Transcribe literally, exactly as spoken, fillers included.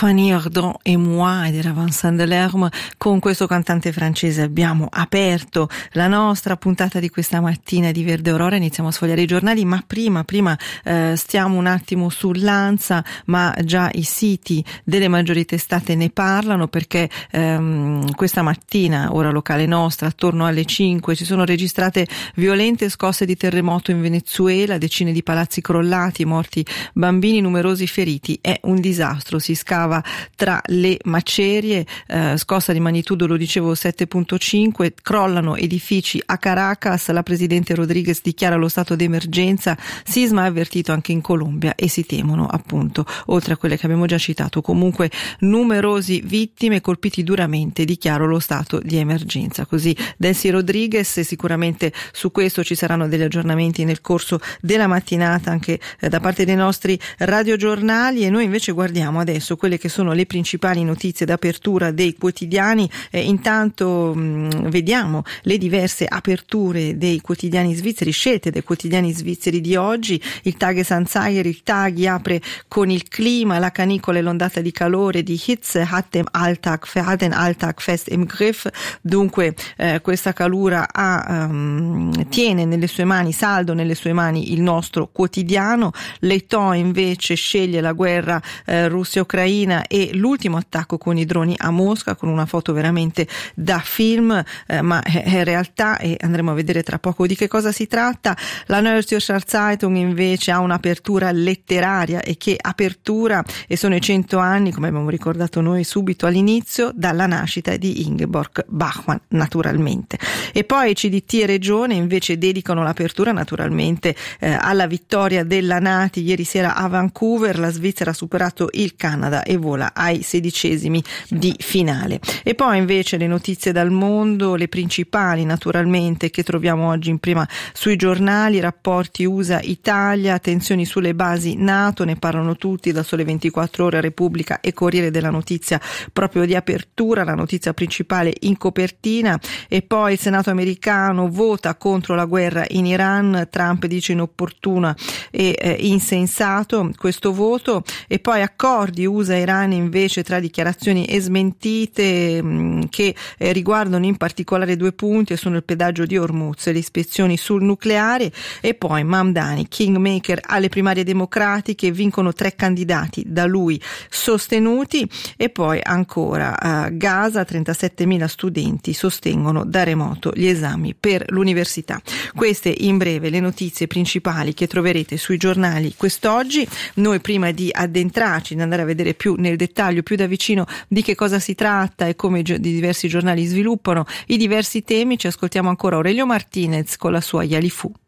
Fanny Ardant et moi ed era Vincent Delerme. Con questo cantante francese abbiamo aperto la nostra puntata di questa mattina di Verde Aurora. Iniziamo a sfogliare i giornali, ma prima prima eh, stiamo un attimo sull'Ansa, ma già i siti delle maggiori testate ne parlano, perché ehm, questa mattina, ora locale nostra, attorno alle cinque, ci sono registrate violente scosse di terremoto in Venezuela, decine di palazzi crollati, morti bambini, numerosi feriti. È un disastro, si scava tra le macerie, eh, scossa di magnitudo, lo dicevo, sette virgola cinque, crollano edifici a Caracas, la presidente Rodriguez dichiara lo stato d'emergenza, sisma è avvertito anche in Colombia e si temono, appunto, oltre a quelle che abbiamo già citato, comunque numerosi vittime, colpiti duramente, dichiaro lo stato di emergenza. Così Delcy Rodriguez, e sicuramente su questo ci saranno degli aggiornamenti nel corso della mattinata anche eh, da parte dei nostri radiogiornali. E noi invece guardiamo adesso quelle che sono le principali notizie d'apertura dei quotidiani. Eh, intanto mh, vediamo le diverse aperture dei quotidiani svizzeri, scelte dai quotidiani svizzeri di oggi. Il Tagesanzeiger, il Tagi apre con il clima, la canicola e l'ondata di calore di Hitze hat dem Alltag, hat den Alltag fest im Griff. Dunque eh, questa calura ha, um, tiene nelle sue mani, saldo nelle sue mani il nostro quotidiano. L'Eto invece sceglie la guerra eh, Russia-Ucraina e l'ultimo attacco con i droni a Mosca, con una foto veramente da film, eh, ma è, è realtà, e andremo a vedere tra poco di che cosa si tratta. La Neue Zürcher Zeitung invece ha un'apertura letteraria, e che apertura, e sono i cento anni, come abbiamo ricordato noi subito all'inizio, dalla nascita di Ingeborg Bachmann, naturalmente. E poi C D T e Regione invece dedicano l'apertura naturalmente eh, alla vittoria della Nati ieri sera a Vancouver. La Svizzera ha superato il Canada e vola ai sedicesimi di finale. E poi invece le notizie dal mondo, le principali naturalmente che troviamo oggi in prima sui giornali: rapporti U S A-Italia, tensioni sulle basi NATO, ne parlano tutti, da Sole ventiquattro Ore, Repubblica e Corriere della Notizia proprio di apertura, la notizia principale in copertina. E poi il Senato americano vota contro la guerra in Iran, Trump dice inopportuna e eh, insensato questo voto. E poi accordi U S A-Iran invece, tra dichiarazioni e smentite mh, che eh, riguardano in particolare due punti, e sono il pedaggio di Hormuz e le ispezioni sul nucleare. E poi Mamdani, kingmaker alle primarie democratiche, vincono tre candidati da lui sostenuti. E poi ancora a Gaza, trentasettemila studenti sostengono da remoto gli esami per l'università. Queste in breve le notizie principali che troverete sui giornali quest'oggi. Noi, prima di addentrarci, di andare a vedere più nel dettaglio, più da vicino di che cosa si tratta e come i diversi giornali sviluppano i diversi temi, ci ascoltiamo ancora Aurelio Martinez con la sua Yalifu.